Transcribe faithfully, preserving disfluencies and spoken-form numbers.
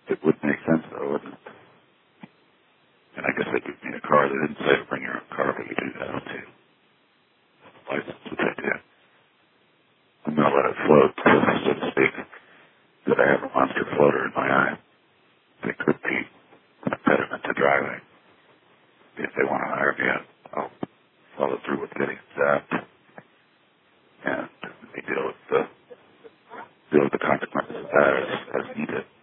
It would make sense, though, wouldn't it? And I guess they would need a car. They didn't say to bring your own car, but you do that too. License, which I do. I'm going to let it float, so to speak, that I have a monster floater in my eye. They could be an impediment to driving. If they want to hire me, I'll follow through with getting zapped and they deal with the deal with the consequences of that as, as needed.